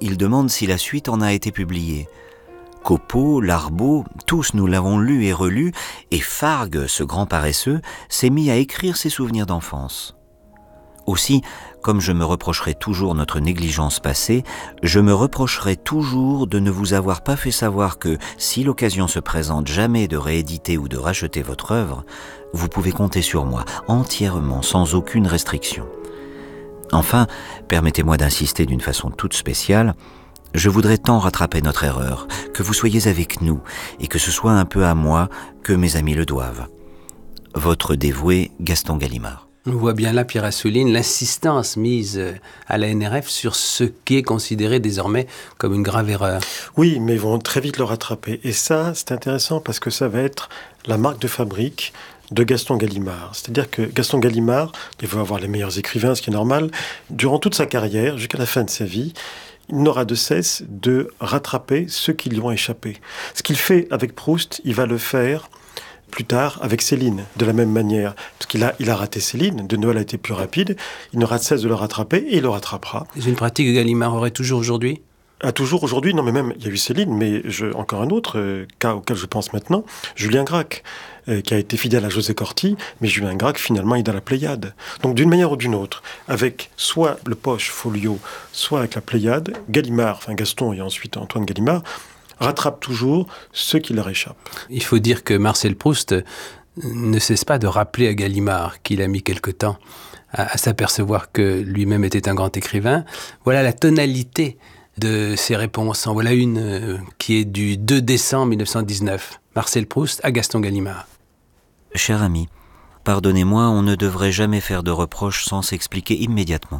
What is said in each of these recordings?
il demande si la suite en a été publiée. Copeau, Larbaud, tous nous l'avons lu et relu, et Fargue, ce grand paresseux, s'est mis à écrire ses souvenirs d'enfance. Aussi, comme je me reprocherai toujours notre négligence passée, je me reprocherai toujours de ne vous avoir pas fait savoir que, si l'occasion se présente jamais de rééditer ou de racheter votre œuvre, vous pouvez compter sur moi, entièrement, sans aucune restriction. Enfin, permettez-moi d'insister d'une façon toute spéciale, je voudrais tant rattraper notre erreur, que vous soyez avec nous, et que ce soit un peu à moi que mes amis le doivent. Votre dévoué Gaston Gallimard. On voit bien là, Pierre Assouline, l'insistance mise à la NRF sur ce qui est considéré désormais comme une grave erreur. Oui, mais ils vont très vite le rattraper. Et ça, c'est intéressant parce que ça va être la marque de fabrique de Gaston Gallimard. C'est-à-dire que Gaston Gallimard, il va avoir les meilleurs écrivains, ce qui est normal, durant toute sa carrière, jusqu'à la fin de sa vie, il n'aura de cesse de rattraper ceux qui lui ont échappé. Ce qu'il fait avec Proust, il va le faire plus tard avec Céline, de la même manière. Parce qu'il a raté Céline, de Noël a été plus rapide, il n'aura de cesse de le rattraper et il le rattrapera. C'est une pratique que Gallimard aurait toujours aujourd'hui ? Toujours aujourd'hui, non mais même, il y a eu Céline, mais encore un autre cas auquel je pense maintenant, Julien Gracq, qui a été fidèle à José Corti, mais Julien Gracq, finalement, il est dans la Pléiade. Donc, d'une manière ou d'une autre, avec soit le Poche Folio, soit avec la Pléiade, Gallimard, enfin Gaston et ensuite Antoine Gallimard, rattrape toujours ceux qui leur échappent. Il faut dire que Marcel Proust ne cesse pas de rappeler à Gallimard qu'il a mis quelque temps à s'apercevoir que lui-même était un grand écrivain. Voilà la tonalité de ses réponses. En voilà une qui est du 2 décembre 1919. Marcel Proust à Gaston Gallimard. Cher ami, pardonnez-moi, on ne devrait jamais faire de reproches sans s'expliquer immédiatement.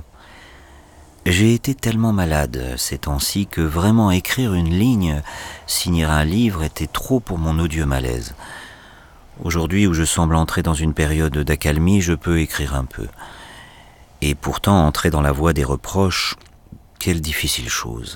J'ai été tellement malade ces temps-ci que vraiment écrire une ligne, signer un livre était trop pour mon odieux malaise. Aujourd'hui où je semble entrer dans une période d'accalmie, je peux écrire un peu. Et pourtant entrer dans la voie des reproches, quelle difficile chose.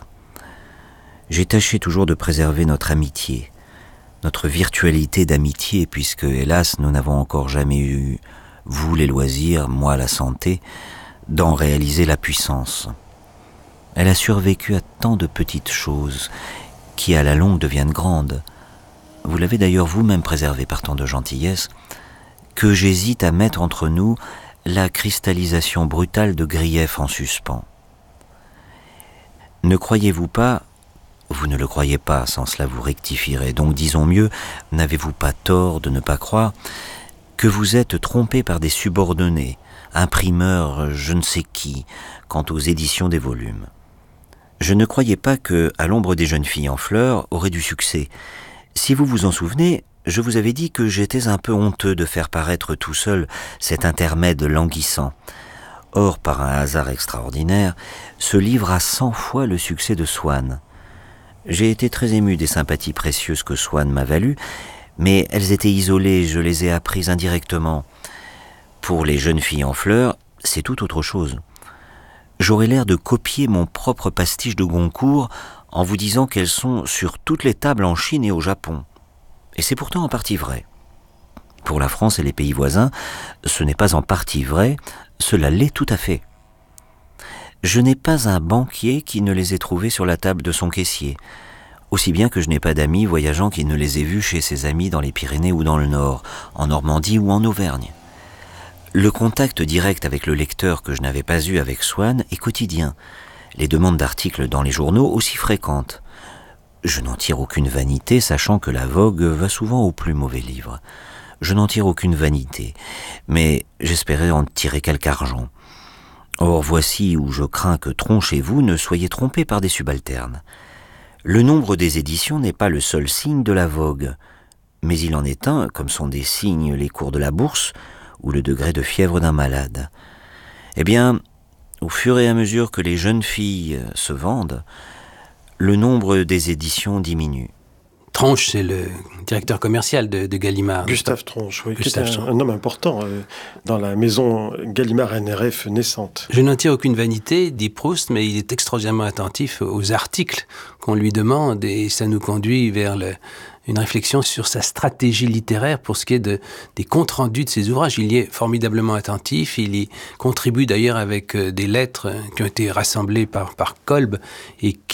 J'ai tâché toujours de préserver notre amitié, notre virtualité d'amitié, puisque, hélas, nous n'avons encore jamais eu, vous les loisirs, moi la santé, d'en réaliser la puissance. Elle a survécu à tant de petites choses, qui à la longue deviennent grandes. Vous l'avez d'ailleurs vous-même préservée par tant de gentillesse, que j'hésite à mettre entre nous la cristallisation brutale de griefs en suspens. Ne croyez-vous pas, vous ne le croyez pas, sans cela vous rectifierez, donc disons mieux, n'avez-vous pas tort de ne pas croire, que vous êtes trompé par des subordonnés, imprimeurs je ne sais qui, quant aux éditions des volumes. Je ne croyais pas que, à l'ombre des jeunes filles en fleurs, aurait du succès. Si vous vous en souvenez, je vous avais dit que j'étais un peu honteux de faire paraître tout seul cet intermède languissant. Or, par un hasard extraordinaire, ce livre a 100 fois le succès de Swann. J'ai été très ému des sympathies précieuses que Swann m'a values, mais elles étaient isolées, je les ai apprises indirectement. Pour les jeunes filles en fleurs, c'est tout autre chose. J'aurais l'air de copier mon propre pastiche de Goncourt en vous disant qu'elles sont sur toutes les tables en Chine et au Japon. Et c'est pourtant en partie vrai. Pour la France et les pays voisins, ce n'est pas en partie vrai, cela l'est tout à fait. Je n'ai pas un banquier qui ne les ait trouvées sur la table de son caissier, aussi bien que je n'ai pas d'amis voyageant qui ne les ait vus chez ses amis dans les Pyrénées ou dans le Nord, en Normandie ou en Auvergne. Le contact direct avec le lecteur que je n'avais pas eu avec Swann est quotidien, les demandes d'articles dans les journaux aussi fréquentes. Je n'en tire aucune vanité, sachant que la vogue va souvent aux plus mauvais livres. Je n'en tire aucune vanité, mais j'espérais en tirer quelque argent. Or voici où je crains que, tronchez-vous, ne soyez trompés par des subalternes. Le nombre des éditions n'est pas le seul signe de la vogue, mais il en est un, comme sont des signes les cours de la bourse ou le degré de fièvre d'un malade. Eh bien, au fur et à mesure que les jeunes filles se vendent, le nombre des éditions diminue. Tronche, c'est le directeur commercial de Gallimard. Gustave Tronche, oui, Gustave qui était Tronche. un homme important dans la maison Gallimard NRF naissante. Je n'en tire aucune vanité, dit Proust, mais il est extraordinairement attentif aux articles qu'on lui demande et ça nous conduit vers une réflexion sur sa stratégie littéraire pour ce qui est des comptes rendus de ses ouvrages. Il y est formidablement attentif, il y contribue d'ailleurs avec des lettres qui ont été rassemblées par Kolb et